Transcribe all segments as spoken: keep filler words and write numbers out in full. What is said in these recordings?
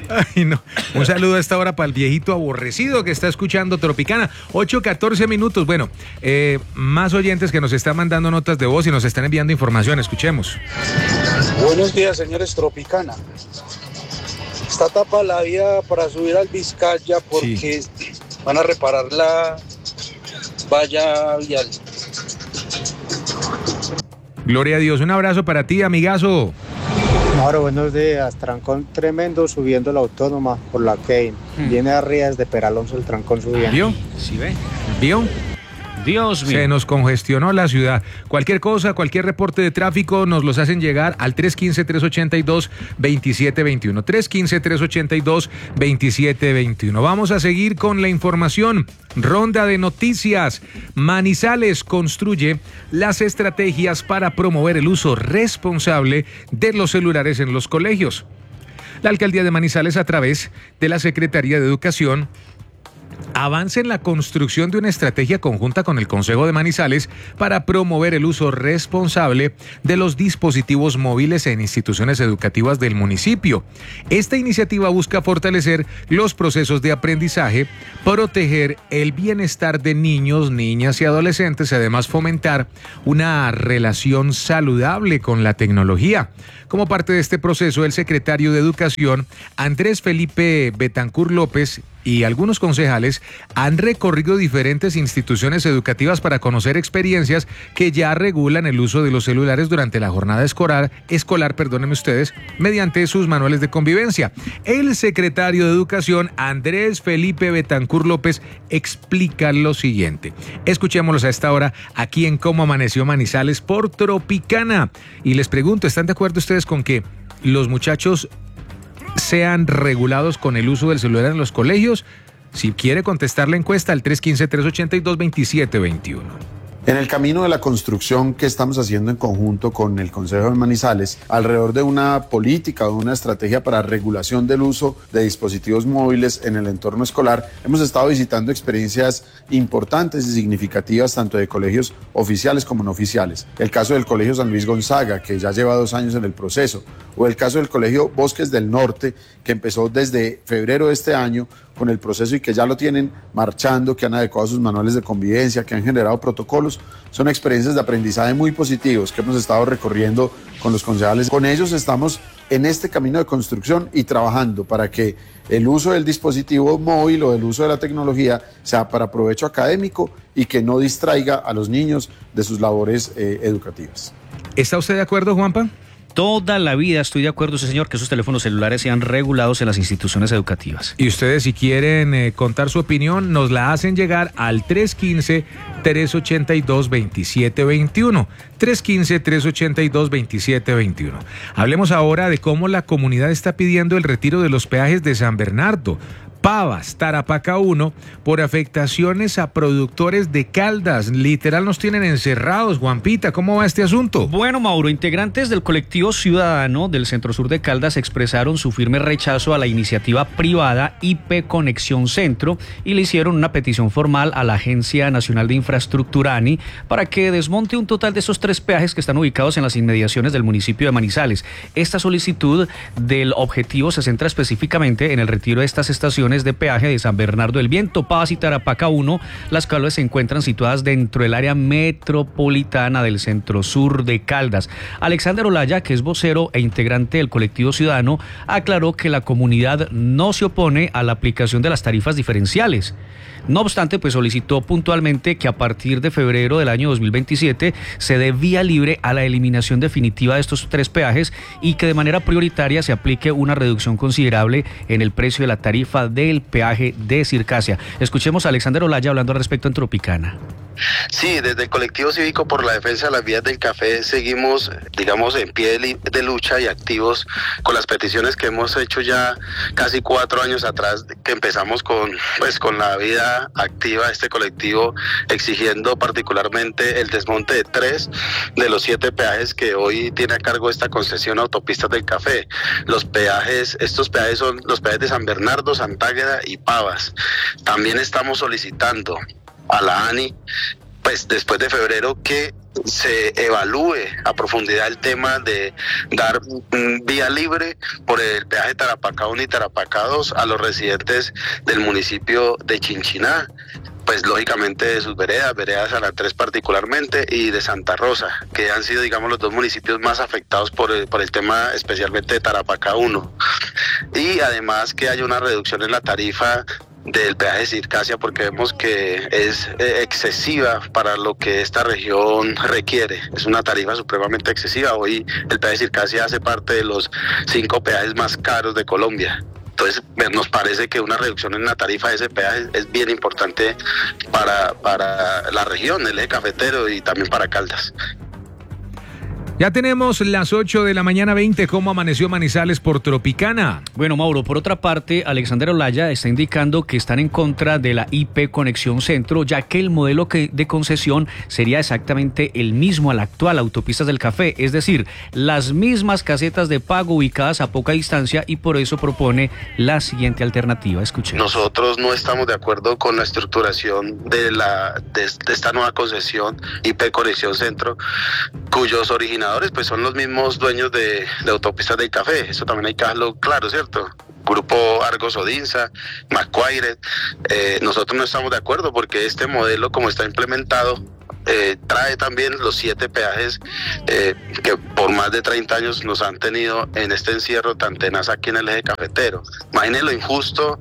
Ay, no. Un saludo a esta hora para el viejito aborrecido que está escuchando Tropicana. ocho catorce minutos. Bueno, eh, más oyentes que nos están mandando notas de voz y nos están enviando información. Escuchemos. Buenos días, señores Tropicana. Está tapa la vía para subir al Vizcaya porque sí. Van a reparar la valla vial. Gloria a Dios. Un abrazo para ti, amigazo. Mauro, buenos días. Trancón tremendo subiendo la autónoma por la Kane. Hmm. Viene arriba desde Peralonso el trancón subiendo. ¿Vio? Sí, ve. ¿Vio? Dios mío. Se nos congestionó la ciudad. Cualquier cosa, cualquier reporte de tráfico nos los hacen llegar al tres uno cinco, tres ocho dos, dos siete dos uno. tres uno cinco, tres ocho dos, dos siete dos uno. Vamos a seguir con la información. Ronda de noticias. Manizales construye las estrategias para promover el uso responsable de los celulares en los colegios. La alcaldía de Manizales, a través de la Secretaría de Educación, avanza en la construcción de una estrategia conjunta con el Consejo de Manizales para promover el uso responsable de los dispositivos móviles en instituciones educativas del municipio. Esta iniciativa busca fortalecer los procesos de aprendizaje, proteger el bienestar de niños, niñas y adolescentes y además fomentar una relación saludable con la tecnología. Como parte de este proceso, el secretario de Educación, Andrés Felipe Betancur López, y algunos concejales han recorrido diferentes instituciones educativas para conocer experiencias que ya regulan el uso de los celulares durante la jornada escolar, escolar, perdónenme ustedes, mediante sus manuales de convivencia. El secretario de Educación, Andrés Felipe Betancur López, explica lo siguiente. Escuchémoslos a esta hora aquí en Cómo Amaneció Manizales por Tropicana. Y les pregunto, ¿están de acuerdo ustedes con que los muchachos sean regulados con el uso del celular en los colegios? Si quiere contestar la encuesta al tres uno cinco, tres ocho dos, dos siete dos uno. En el camino de la construcción que estamos haciendo en conjunto con el Consejo de Manizales, alrededor de una política o una estrategia para regulación del uso de dispositivos móviles en el entorno escolar, hemos estado visitando experiencias importantes y significativas tanto de colegios oficiales como no oficiales. El caso del Colegio San Luis Gonzaga, que ya lleva dos años en el proceso, o el caso del Colegio Bosques del Norte, que empezó desde febrero de este año con el proceso y que ya lo tienen marchando, que han adecuado sus manuales de convivencia, que han generado protocolos. Son experiencias de aprendizaje muy positivos que hemos estado recorriendo con los concejales. Con ellos estamos en este camino de construcción y trabajando para que el uso del dispositivo móvil o el uso de la tecnología sea para provecho académico y que no distraiga a los niños de sus labores eh, educativas. ¿Está usted de acuerdo, Juanpa? Toda la vida estoy de acuerdo, sí, señor, que esos teléfonos celulares sean regulados en las instituciones educativas. Y ustedes, si quieren eh, contar su opinión, nos la hacen llegar al tres uno cinco, tres ocho dos, dos siete dos uno. tres uno cinco, tres ocho dos, dos siete dos uno. Hablemos ahora de cómo la comunidad está pidiendo el retiro de los peajes de San Bernardo, Pavas, Tarapacá uno, por afectaciones a productores de Caldas. Literal nos tienen encerrados. Juanpita, ¿cómo va este asunto? Bueno, Mauro, integrantes del colectivo ciudadano del Centro Sur de Caldas expresaron su firme rechazo a la iniciativa privada I P Conexión Centro y le hicieron una petición formal a la Agencia Nacional de Infraestructura, ANI, para que desmonte un total de esos tres peajes que están ubicados en las inmediaciones del municipio de Manizales. Esta solicitud del objetivo se centra específicamente en el retiro de estas estaciones de peaje de San Bernardo del Viento, Pavas y Tarapacá uno, las cuales se encuentran situadas dentro del área metropolitana del Centro Sur de Caldas. Alexander Olaya, que es vocero e integrante del colectivo ciudadano, aclaró que la comunidad no se opone a la aplicación de las tarifas diferenciales. No obstante, pues solicitó puntualmente que a partir de febrero del año dos mil veintisiete se dé vía libre a la eliminación definitiva de estos tres peajes y que de manera prioritaria se aplique una reducción considerable en el precio de la tarifa del peaje de Circasia. Escuchemos a Alexander Olaya hablando al respecto en Tropicana. Sí, desde el colectivo cívico por la defensa de las vías del café seguimos, digamos, en pie de, de lucha y activos con las peticiones que hemos hecho ya casi cuatro años atrás, que empezamos con, pues, con la vida activa de este colectivo, exigiendo particularmente el desmonte de tres de los siete peajes que hoy tiene a cargo esta concesión Autopistas del Café. Los peajes, estos peajes son los peajes de San Bernardo, Santágueda y Pavas. También estamos solicitando a la ANI, pues después de febrero, que se evalúe a profundidad el tema de dar mm, vía libre por el peaje Tarapacá uno y Tarapacá dos a los residentes del municipio de Chinchiná, pues lógicamente de sus veredas, veredas de San Andrés particularmente y de Santa Rosa, que han sido, digamos, los dos municipios más afectados por el, por el tema especialmente de Tarapacá uno. Y además que haya una reducción en la tarifa del peaje de Circasia, porque vemos que es eh, excesiva para lo que esta región requiere. Es una tarifa supremamente excesiva. Hoy el peaje de Circasia hace parte de los cinco peajes más caros de Colombia. Entonces nos parece que una reducción en la tarifa de ese peaje es bien importante para, para la región, el eje cafetero y también para Caldas. Ya tenemos las ocho de la mañana veinte. ¿Cómo amaneció Manizales por Tropicana? Bueno, Mauro, por otra parte, Alexander Olaya está indicando que están en contra de la I P Conexión Centro, ya que el modelo que de concesión sería exactamente el mismo al actual Autopistas del Café, es decir, las mismas casetas de pago ubicadas a poca distancia, y por eso propone la siguiente alternativa. Escuchemos. Nosotros no estamos de acuerdo con la estructuración de, la, de, de esta nueva concesión I P Conexión Centro, cuyos originadores pues son los mismos dueños de, de Autopistas del Café. Eso también hay que dejarlo claro, ¿cierto? Grupo Argos Odinsa, Macquarie. Eh, nosotros no estamos de acuerdo porque este modelo, como está implementado, eh, trae también los siete peajes eh, que por más de treinta años nos han tenido en este encierro tan tenaz aquí en el eje cafetero. Imaginen lo injusto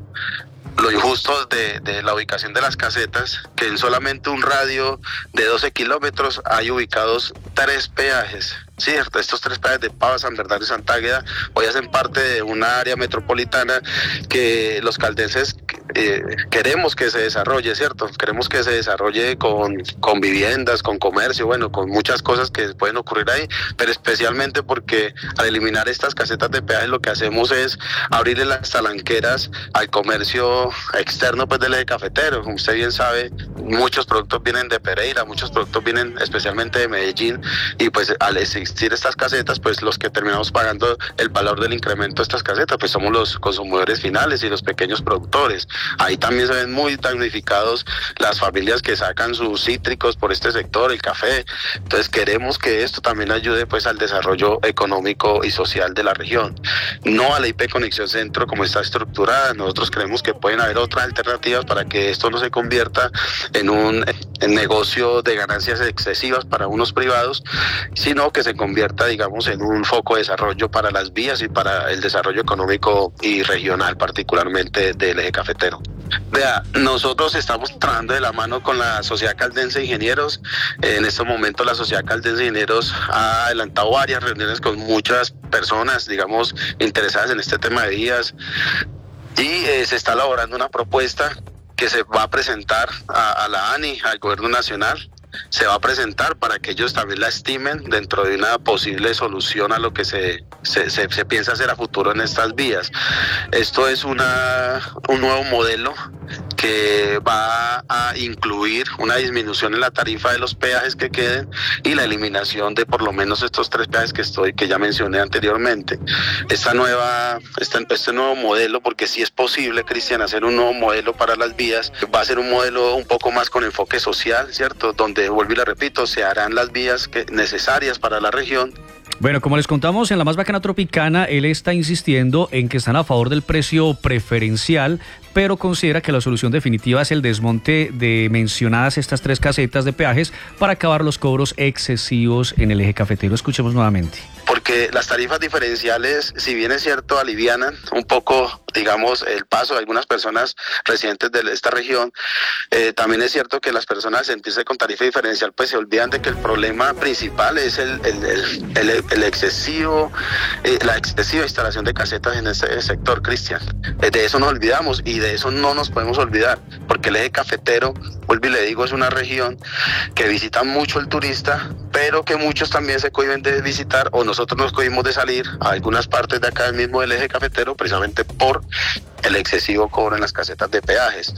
Lo injusto de, de la ubicación de las casetas, que en solamente un radio de doce kilómetros hay ubicados tres peajes, ¿cierto? Estos tres peajes de Pava, San Bernardo y Santa Águeda hoy hacen parte de una área metropolitana que los caldenses eh, queremos que se desarrolle, ¿cierto? Queremos que se desarrolle con, con viviendas, con comercio, bueno, con muchas cosas que pueden ocurrir ahí, pero especialmente porque al eliminar estas casetas de peajes lo que hacemos es abrirle las talanqueras al comercio externo pues del eje cafetero. Como usted bien sabe, muchos productos vienen de Pereira, muchos productos vienen especialmente de Medellín, y pues al existir estas casetas, pues los que terminamos pagando el valor del incremento de estas casetas pues somos los consumidores finales y los pequeños productores. Ahí también se ven muy damnificados las familias que sacan sus cítricos por este sector, el café. Entonces queremos que esto también ayude pues al desarrollo económico y social de la región, no a la I P Conexión Centro como está estructurada. Nosotros creemos que pueden haber otras alternativas para que esto no se convierta en un en negocio de ganancias excesivas para unos privados, sino que se convierta, digamos, en un foco de desarrollo para las vías y para el desarrollo económico y regional, particularmente del eje cafetero. Vea, nosotros estamos trabajando de la mano con la Sociedad Caldense de Ingenieros. En este momento la Sociedad Caldense de Ingenieros ha adelantado varias reuniones con muchas personas, digamos, interesadas en este tema de vías, y eh, se está elaborando una propuesta que se va a presentar a, a la A N I, al Gobierno Nacional. Se va a presentar para que ellos también la estimen dentro de una posible solución a lo que se, se, se, se piensa hacer a futuro en estas vías. Esto es una, un nuevo modelo que va a incluir una disminución en la tarifa de los peajes que queden y la eliminación de por lo menos estos tres peajes que estoy que ya mencioné anteriormente. Esta nueva, este, este nuevo modelo, porque sí es posible, Cristian, hacer un nuevo modelo para las vías, va a ser un modelo un poco más con enfoque social, ¿cierto? Donde, vuelvo y le repito, se harán las vías que, necesarias para la región. Bueno, como les contamos, en la Más Bacana Tropicana, él está insistiendo en que están a favor del precio preferencial, pero considera que la solución definitiva es el desmonte de mencionadas estas tres casetas de peajes para acabar los cobros excesivos en el eje cafetero. Escuchemos nuevamente. Porque las tarifas diferenciales, si bien es cierto, alivianan un poco, digamos, el paso de algunas personas residentes de esta región, eh, también es cierto que las personas al sentirse con tarifa diferencial pues se olvidan de que el problema principal es el, el, el, el, el excesivo, eh, la excesiva instalación de casetas en este sector, Cristian. Eh, de eso nos olvidamos y de eso no nos podemos olvidar, porque el eje cafetero, vuelvo y le digo, es una región que visita mucho el turista, pero que muchos también se cohiben de visitar, o nosotros nos cohibimos de salir a algunas partes de acá mismo del eje cafetero precisamente por el excesivo cobro en las casetas de peajes.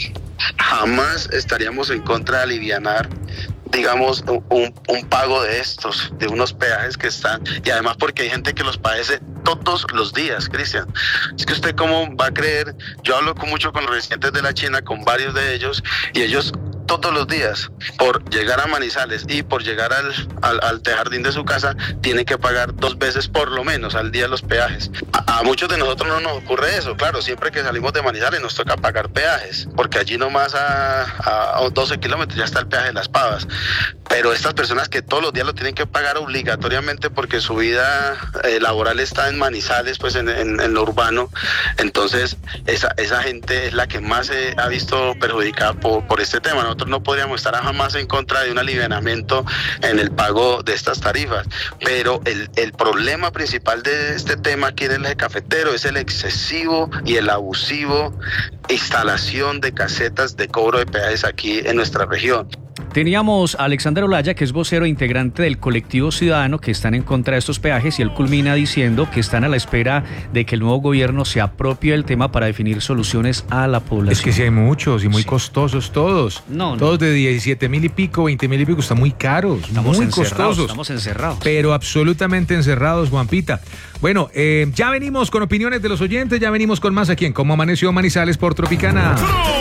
Jamás estaríamos en contra de alivianar, digamos, un, un pago de estos, de unos peajes que están, y además porque hay gente que los padece todos los días, Cristian. Es que usted cómo va a creer, yo hablo con mucho con los residentes de la China, con varios de ellos, y ellos todos los días, por llegar a Manizales y por llegar al, al, al jardín de su casa, tiene que pagar dos veces por lo menos al día los peajes. A, a muchos de nosotros no nos ocurre eso, claro, siempre que salimos de Manizales nos toca pagar peajes, porque allí nomás a, a, a doce kilómetros ya está el peaje de Las Pavas. Pero estas personas que todos los días lo tienen que pagar obligatoriamente porque su vida eh, laboral está en Manizales, pues en, en, en lo urbano, entonces esa, esa gente es la que más se ha visto perjudicada por, por este tema. Nosotros no podríamos estar jamás en contra de un alivianamiento en el pago de estas tarifas, pero el, el problema principal de este tema aquí en el eje cafetero es el excesivo y el abusivo instalación de casetas de cobro de peajes aquí en nuestra región. Teníamos a Alexander Olaya, que es vocero integrante del colectivo ciudadano que están en contra de estos peajes, y él culmina diciendo que están a la espera de que el nuevo gobierno se apropie del tema para definir soluciones a la población. Es que sí hay muchos y muy sí. costosos todos. No, no. Todos de diecisiete mil y pico, veinte mil y pico, están muy caros, Estamos muy encerrados, costosos. Estamos encerrados. Pero absolutamente encerrados, Juanpita. Bueno, eh, ya venimos con opiniones de los oyentes, ya venimos con más aquí en Cómo Amaneció Manizales por Tropicana.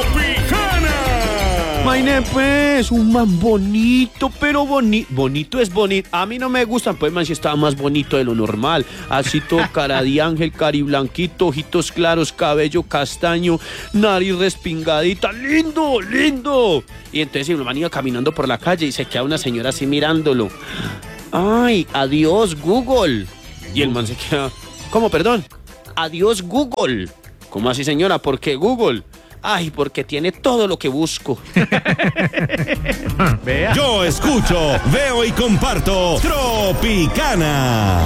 Maine, pues, un man bonito, pero bonito. Bonito es bonito. A mí no me gustan, pues, man, si estaba más bonito de lo normal. Así todo cara de ángel, cariblanquito, ojitos claros, cabello castaño, nariz respingadita. ¡Lindo, lindo! Y entonces el man iba caminando por la calle y se queda una señora así mirándolo. ¡Ay, adiós, Google! Y el man se queda... ¿Cómo, perdón? ¡Adiós, Google! ¿Cómo así, señora? ¿Por qué Google? Ay, porque tiene todo lo que busco. Vea. Yo escucho, veo y comparto Tropicana.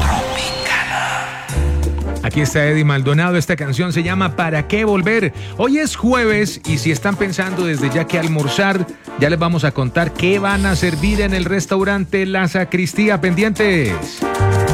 Aquí está Eddie Maldonado, esta canción se llama ¿Para qué volver? Hoy es jueves y si están pensando desde ya que almorzar, ya les vamos a contar qué van a servir en el restaurante La Sacristía. Pendientes.